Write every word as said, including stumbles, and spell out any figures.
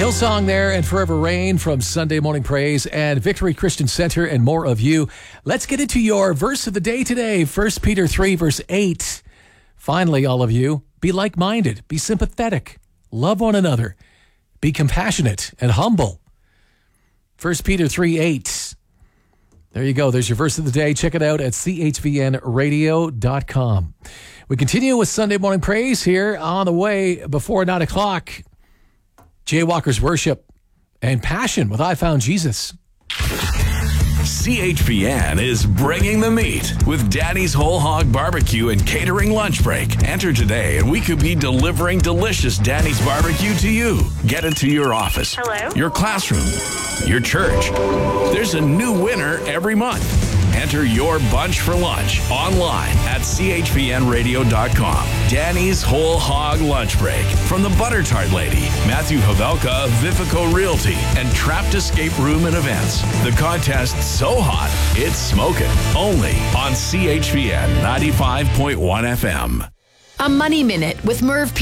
Hillsong there and Forever Rain from Sunday Morning Praise and Victory Christian Center and more of you. Let's get into your verse of the day today. First Peter three, verse eight. Finally, all of you, be like-minded, be sympathetic, love one another, be compassionate and humble. First Peter three, eight. There you go. There's your verse of the day. Check it out at c h v n radio dot com. We continue with Sunday Morning Praise here on the way before nine o'clock. Jay Walker's Worship and Passion with I Found Jesus. C H P N is bringing the meat with Daddy's Whole Hog Barbecue and Catering Lunch Break. Enter today and we could be delivering delicious Daddy's Barbecue to you. Get it to your office, Hello? your classroom, your church. There's a new winner every month. Enter your bunch for lunch online at c h p n radio dot com. Danny's Whole Hog Lunch Break from the Butter Tart Lady, Matthew Havelka, Vivico Realty, and Trapped Escape Room and Events. The contest's so hot, it's smoking. Only on C H P N ninety-five point one F M. A Money Minute with Merv